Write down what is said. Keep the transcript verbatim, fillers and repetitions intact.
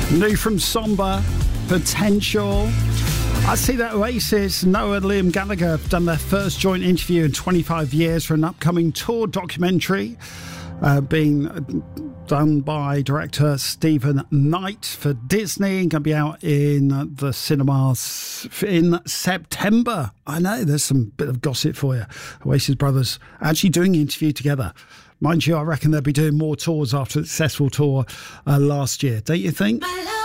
New from Somber, Potential. I see that Oasis, Noah and Liam Gallagher have done their first joint interview in twenty-five years for an upcoming tour documentary uh, being done by director Stephen Knight for Disney and going to be out in the cinemas in September. I know, there's some bit of gossip for you. Oasis brothers actually doing an interview together. Mind you, I reckon they'll be doing more tours after a successful tour uh, last year, don't you think?